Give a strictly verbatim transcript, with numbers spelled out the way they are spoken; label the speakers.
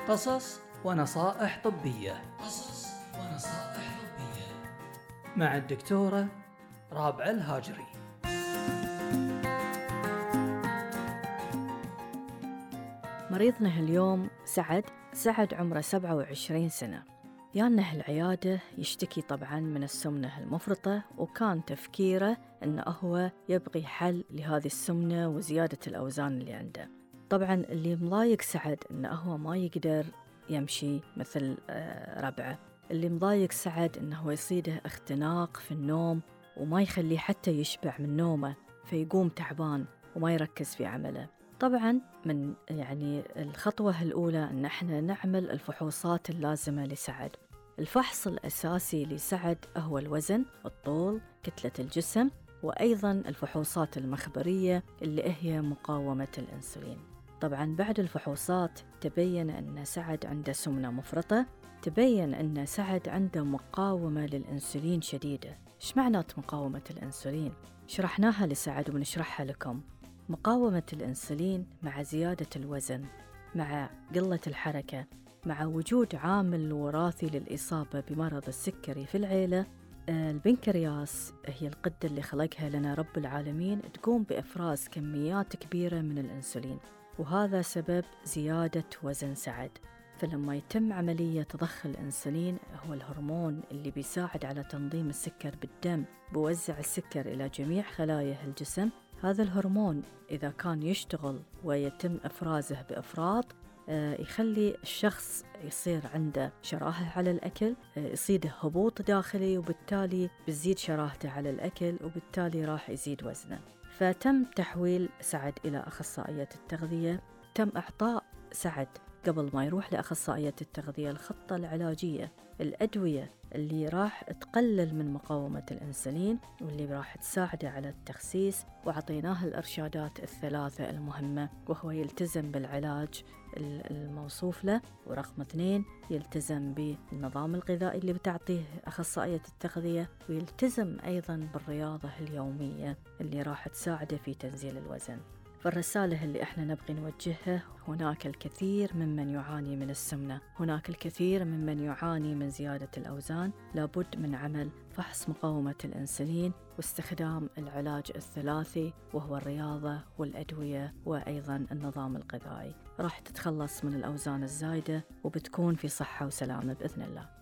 Speaker 1: قصص ونصائح طبية. قصص ونصائح طبية مع الدكتورة رابعة الهاجري.
Speaker 2: مريضنا اليوم سعد سعد عمره سبعة وعشرين سنة، يانه العيادة يشتكي طبعا من السمنة المفرطة، وكان تفكيره أنه هو يبغي حل لهذه السمنة وزيادة الأوزان اللي عنده. طبعا اللي مضايق سعد أنه هو ما يقدر يمشي مثل ربعه، اللي مضايق سعد أنه هو يصيده اختناق في النوم وما يخليه حتى يشبع من نومه، فيقوم تعبان وما يركز في عمله. طبعا من يعني الخطوة الأولى أن احنا نعمل الفحوصات اللازمة لسعد. الفحص الأساسي لسعد هو الوزن، الطول، كتلة الجسم، وأيضا الفحوصات المخبرية اللي هي مقاومة الأنسولين. طبعا بعد الفحوصات تبين أن سعد عنده سمنة مفرطة، تبين أن سعد عنده مقاومة للأنسولين شديدة. إيش معنات مقاومة الأنسولين؟ شرحناها لسعد ونشرحها لكم. مقاومة الأنسولين مع زيادة الوزن، مع قلة الحركة، مع وجود عامل وراثي للإصابة بمرض السكري في العيلة. البنكرياس هي القدة اللي خلقها لنا رب العالمين، تقوم بإفراز كميات كبيرة من الأنسولين، وهذا سبب زيادة وزن سعد. فلما يتم عملية ضخ الأنسولين، هو الهرمون اللي بيساعد على تنظيم السكر بالدم، بوزع السكر إلى جميع خلايا الجسم. هذا الهرمون إذا كان يشتغل ويتم إفرازه بإفراط، يخلي الشخص يصير عنده شراهة على الأكل، يصيده هبوط داخلي، وبالتالي بيزيد شراهته على الأكل، وبالتالي راح يزيد وزنه. فتم تحويل سعد إلى أخصائية التغذية. تم إعطاء سعد قبل ما يروح لأخصائية التغذية الخطة العلاجية، الأدوية اللي راح تقلل من مقاومة الأنسولين واللي راح تساعده على التخسيس، وعطيناه الإرشادات الثلاثة المهمة، وهو يلتزم بالعلاج الموصوف له، ورقم اثنين يلتزم بالنظام الغذائي اللي بتعطيه أخصائية التغذية، ويلتزم أيضا بالرياضة اليومية اللي راح تساعده في تنزيل الوزن. فالرسالة اللي احنا نبغي نوجهها: هناك الكثير ممن يعاني من السمنة، هناك الكثير ممن يعاني من زيادة الأوزان، لابد من عمل فحص مقاومة الأنسولين واستخدام العلاج الثلاثي، وهو الرياضة والأدوية وأيضا النظام الغذائي. راح تتخلص من الأوزان الزايدة وبتكون في صحة وسلامة بإذن الله.